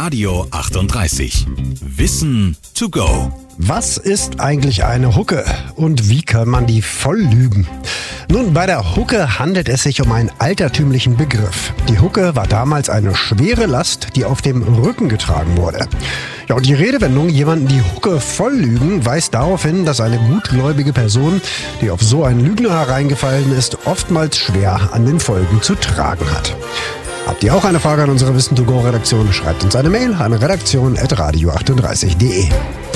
Radio 38. Wissen to go. Was ist eigentlich eine Hucke und wie kann man die voll lügen? Nun, bei der Hucke handelt es sich um einen altertümlichen Begriff. Die Hucke war damals eine schwere Last, die auf dem Rücken getragen wurde. Ja, und die Redewendung, jemanden die Hucke voll lügen, weist darauf hin, dass eine gutgläubige Person, die auf so einen Lügner hereingefallen ist, oftmals schwer an den Folgen zu tragen hat. Habt ihr auch eine Frage an unsere Wissen to go Redaktion? Schreibt uns eine Mail an redaktion@radio38.de.